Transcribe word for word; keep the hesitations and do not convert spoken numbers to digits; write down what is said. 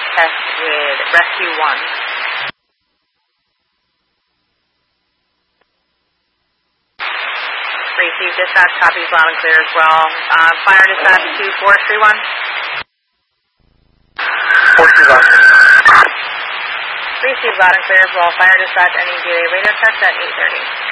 test with Rescue one. Receive dispatch, copies loud and clear as well. Uh, fire dispatch to four three one. four three one. Receive loud and clear as well. Fire dispatch, ending D A radio test at eight thirty.